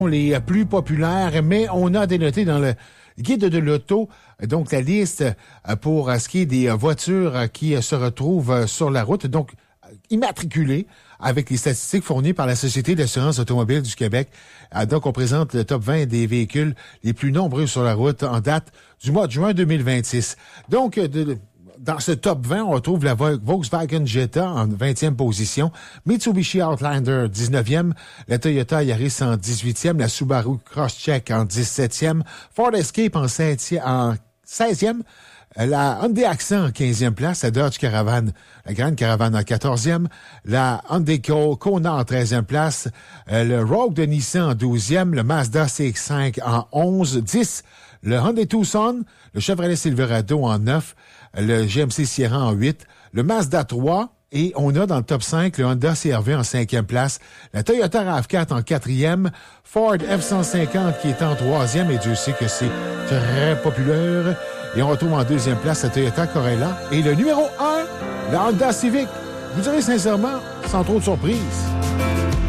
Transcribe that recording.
les plus populaires, mais on a dénoté dans le guide de l'auto, donc la liste pour ce qui est des voitures qui se retrouvent sur la route, donc immatriculées avec les statistiques fournies par la Société d'assurance automobile du Québec. Donc, on présente le top 20 des véhicules les plus nombreux sur la route en date du mois de juin 2026. Donc, dans ce top 20, on retrouve la Volkswagen Jetta en 20e position, Mitsubishi Outlander 19e, la Toyota Yaris en 18e, la Subaru Crosstrek en 17e, Ford Escape en 16e, la Hyundai Accent en 15e place, la Dodge Caravan, la Grande Caravan en 14e, la Hyundai Kona en 13e place, le Rogue de Nissan en 12e, le Mazda CX-5 en 11, 10, le Hyundai Tucson, le Chevrolet Silverado en 9, le GMC Sierra en 8, le Mazda 3, et on a dans le top 5 le Honda CR-V en 5e place, la Toyota RAV4 en 4e, Ford F-150 qui est en 3e, et Dieu sait que c'est très populaire. Et on retrouve en 2e place la Toyota Corolla. Et le numéro 1, la Honda Civic. Vous direz sincèrement, sans trop de surprise.